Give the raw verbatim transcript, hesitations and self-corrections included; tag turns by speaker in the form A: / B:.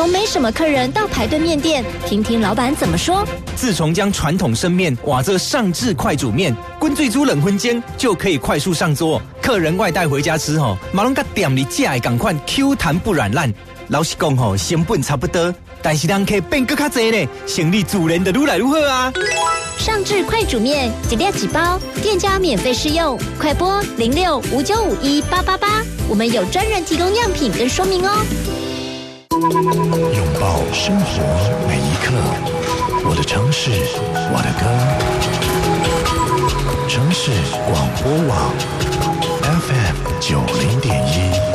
A: 从没什么客人到排队面店，听听老板怎么说。
B: 自从将传统生面瓦这上至快煮面，滚最煮冷荤煎就可以快速上桌。客人外带回家吃吼，马龙甲店里食的同款 Q 弹不软烂。老实讲吼，成本差不多，但是人客变更较多呢，生意自然就愈来愈好啊。
A: 上至快煮面，几粒几包，店家免费试用，快拨零六五九五一八八八，我们有专人提供样品跟说明哦。
C: 拥抱生活每一刻，我的城市，我的歌。城市广播网 F M 九零点一。